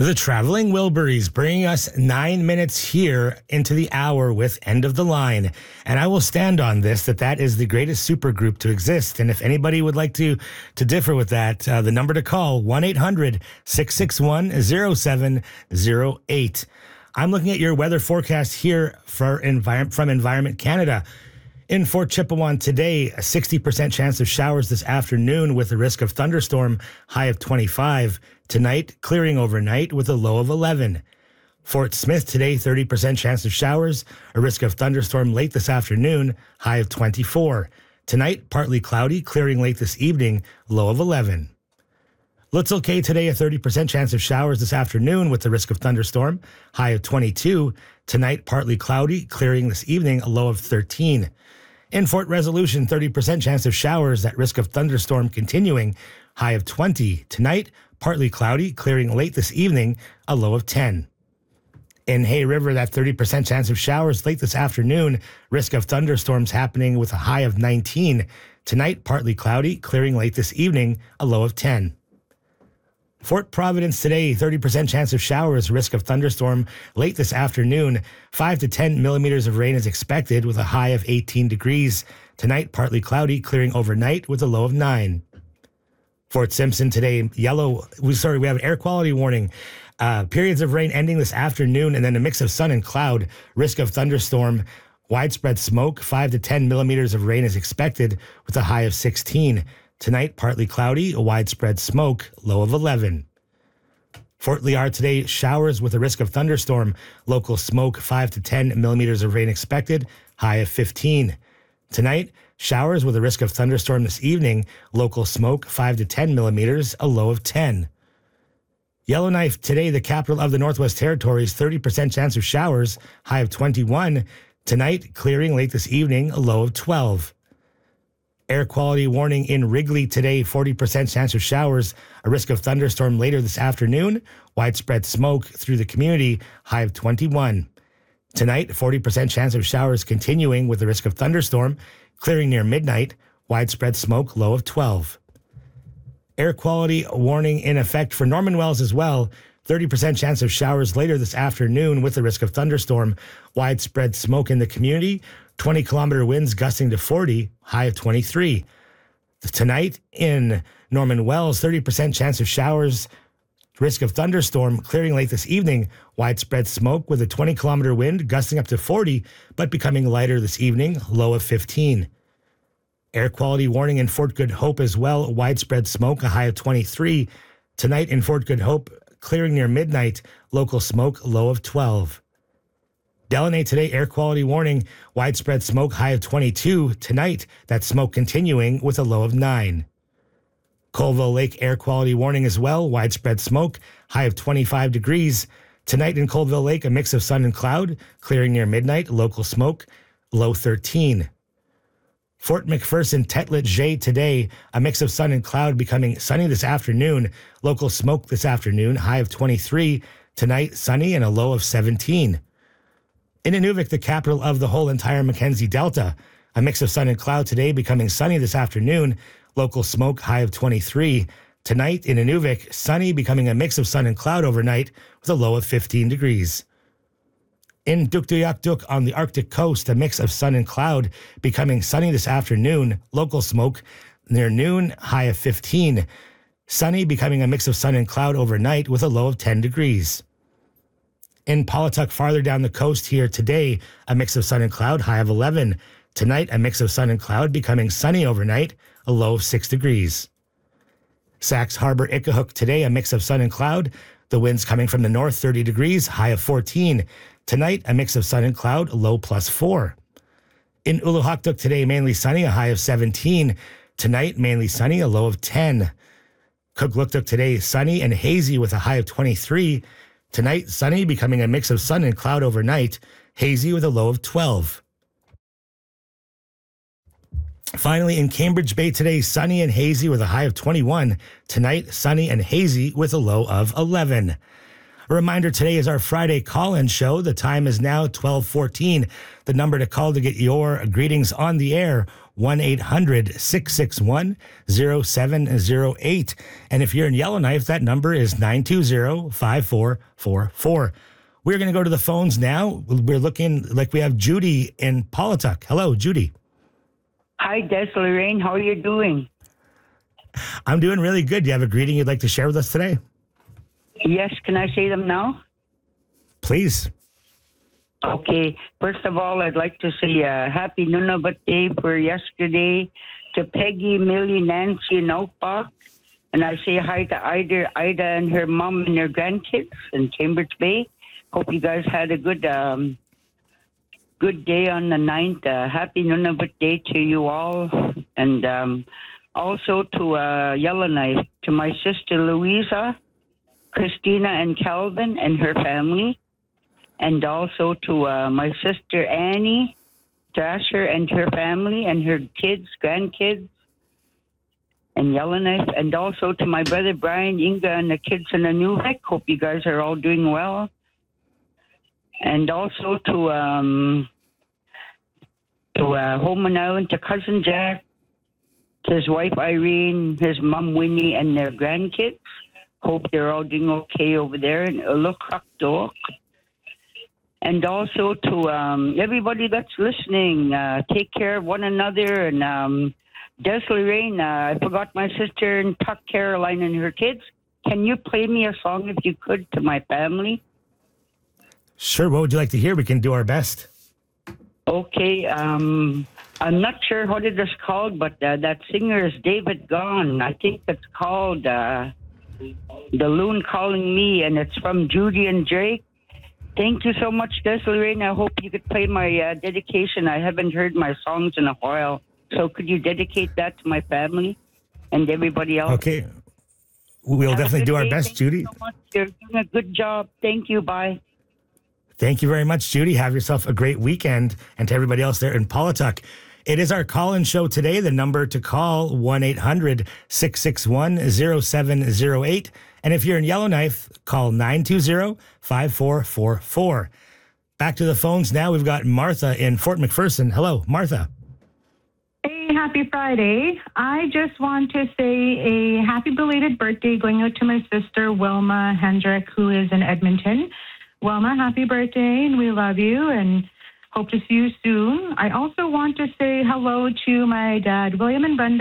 The Traveling Wilburys bringing us 9 minutes here into the hour with End of the Line. And I will stand on this, that is the greatest supergroup to exist. And if anybody would like to differ with that, the number to call, 1-800-661-0708. I'm looking at your weather forecast here from Environment Canada. In Fort Chipewyan today, a 60% chance of showers this afternoon with a risk of thunderstorm, high of 25. Tonight, clearing overnight with a low of 11. Fort Smith today, 30% chance of showers, a risk of thunderstorm late this afternoon, high of 24. Tonight, partly cloudy, clearing late this evening, low of 11. Little Cay today, a 30% chance of showers this afternoon with the risk of thunderstorm, high of 22. Tonight, partly cloudy, clearing this evening, a low of 13. In Fort Resolution, 30% chance of showers at risk of thunderstorm continuing, high of 20. Tonight, partly cloudy, clearing late this evening, a low of 10. In Hay River, that 30% chance of showers late this afternoon, risk of thunderstorms happening with a high of 19. Tonight, partly cloudy, clearing late this evening, a low of 10. Fort Providence today, 30% chance of showers, risk of thunderstorm late this afternoon. 5 to 10 millimeters of rain is expected with a high of 18 degrees. Tonight, partly cloudy, clearing overnight with a low of 9. Fort Simpson today, we have an air quality warning. Periods of rain ending this afternoon and then a mix of sun and cloud. Risk of thunderstorm, widespread smoke. 5 to 10 millimeters of rain is expected with a high of 16. Tonight, partly cloudy, a widespread smoke, low of 11. Fort Liard today, showers with a risk of thunderstorm. Local smoke, 5 to 10 millimeters of rain expected, high of 15. Tonight, showers with a risk of thunderstorm this evening. Local smoke, 5 to 10 millimeters, a low of 10. Yellowknife today, the capital of the Northwest Territories, 30% chance of showers, high of 21. Tonight, clearing late this evening, a low of 12. Air quality warning in Wrigley today, 40% chance of showers, a risk of thunderstorm later this afternoon, widespread smoke through the community, high of 21. Tonight, 40% chance of showers continuing with the risk of thunderstorm, clearing near midnight, widespread smoke, low of 12. Air quality warning in effect for Norman Wells as well, 30% chance of showers later this afternoon with the risk of thunderstorm, widespread smoke in the community, 20-kilometer winds gusting to 40, high of 23. Tonight in Norman Wells, 30% chance of showers, risk of thunderstorm, clearing late this evening, widespread smoke with a 20-kilometer wind gusting up to 40, but becoming lighter this evening, low of 15. Air quality warning in Fort Good Hope as well, widespread smoke, a high of 23. Tonight in Fort Good Hope, clearing near midnight, local smoke, low of 12. Delaney today, air quality warning, widespread smoke, high of 22. Tonight, that smoke continuing with a low of 9. Colville Lake, air quality warning as well, widespread smoke, high of 25 degrees. Tonight in Colville Lake, a mix of sun and cloud, clearing near midnight, local smoke, low 13. Fort McPherson, Tetlet Jay today, a mix of sun and cloud becoming sunny this afternoon, local smoke this afternoon, high of 23. Tonight, sunny and a low of 17. In Inuvik, the capital of the whole entire Mackenzie Delta, a mix of sun and cloud today becoming sunny this afternoon, local smoke, high of 23. Tonight in Inuvik, sunny becoming a mix of sun and cloud overnight with a low of 15 degrees. In Tuktoyaktuk on the Arctic coast, a mix of sun and cloud becoming sunny this afternoon, local smoke near noon, high of 15. Sunny becoming a mix of sun and cloud overnight with a low of 10 degrees. In Paulatuk, farther down the coast here today, a mix of sun and cloud, high of 11. Tonight, a mix of sun and cloud becoming sunny overnight, a low of 6 degrees. Sax Harbor, Ikahook today, a mix of sun and cloud. The winds coming from the north, 30 degrees, high of 14. Tonight, a mix of sun and cloud, low plus 4. In Uluhaktuk today, mainly sunny, a high of 17. Tonight, mainly sunny, a low of 10. Kugluktuk today, sunny and hazy with a high of 23. Tonight, sunny, becoming a mix of sun and cloud overnight, hazy with a low of 12. Finally, in Cambridge Bay today, sunny and hazy with a high of 21. Tonight, sunny and hazy with a low of 11. A reminder, today is our Friday call-in show. The time is now 12:14. The number to call to get your greetings on the air, 1-800-661-0708. And if you're in Yellowknife, that number is 920-5444. We're going to go to the phones now. We're looking like we have Judy in Paulatuck. Hello, Judy. Hi, Des Lorraine. How are you doing? I'm doing really good. Do you have a greeting you'd like to share with us today? Yes, can I say them now? Please. Okay. First of all, I'd like to say happy Nunavut Day for yesterday to Peggy, Millie, Nancy, and Outback. And I say hi to Ida and her mom and her grandkids in Cambridge Bay. Hope you guys had a good day on the 9th. Happy Nunavut Day to you all. And also to Yellowknife, to my sister Louisa, Christina and Calvin and her family. And also to my sister Annie Dasher and her family and her kids, grandkids, and Yellowknife. And also to my brother Brian, Inga, and the kids in the New Vic. Hope you guys are all doing well. And also to Homan Island, to Cousin Jack, to his wife Irene, his mom Winnie, and their grandkids. Hope they're all doing okay over there in Ulukakdok. And also to everybody that's listening, take care of one another. And Des Lorraine, I forgot my sister in Tuck, Caroline, and her kids. Can you play me a song if you could to my family? Sure. What would you like to hear? We can do our best. Okay. I'm not sure what it is called, but that singer is David Gaughan. I think it's called The Loon Calling Me, and it's from Judy and Drake. Thank you so much, Des Lorraine. I hope you could play my dedication. I haven't heard my songs in a while. So could you dedicate that to my family and everybody else? Okay. We'll definitely do our best, Judy. Thank you so much. You're doing a good job. Thank you. Bye. Thank you very much, Judy. Have yourself a great weekend. And to everybody else there in Paulatuck, it is our call-in show today. The number to call, 1-800-661-0708. And if you're in Yellowknife, call 920-5444. Back to the phones now. We've got Martha in Fort McPherson. Hello, Martha. Hey, happy Friday. I just want to say a happy belated birthday going out to my sister, Wilma Hendrick, who is in Edmonton. Wilma, happy birthday, and we love you and hope to see you soon. I also want to say hello to my dad, William and Brenda.